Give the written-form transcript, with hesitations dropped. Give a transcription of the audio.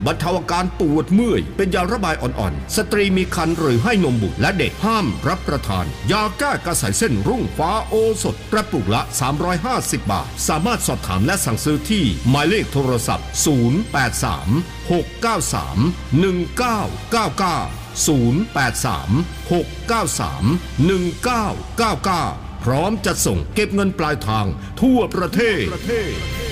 บรรเทาอาการปวดเมื่อยเป็นยาระบายอ่อนๆสตรีมีครรภ์หรือให้นมบุตรและเด็กห้ามรับประทานยาแก้กระสายเส้นรุ่งฟ้าโอสถกระปุกละ350 บาทสามารถสอบถามและสั่งซื้อที่หมายเลขโทรศัพท์083 693 1999 083 693 1999พร้อมจัดส่งเก็บเงินปลายทางทั่วประเทศ